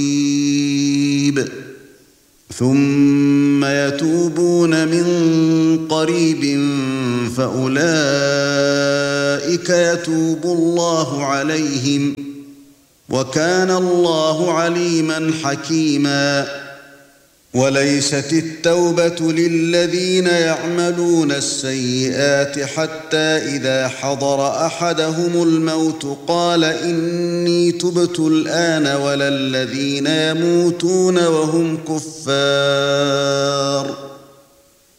ثم يتوبون من قريب فأولئك يتوب الله عليهم وكان الله عليما حكيما. وليست التوبة للذين يعملون السيئات حتى إذا حضر أحدهم الموت قال إني تبت الآن ولا الذين يموتون وهم كفار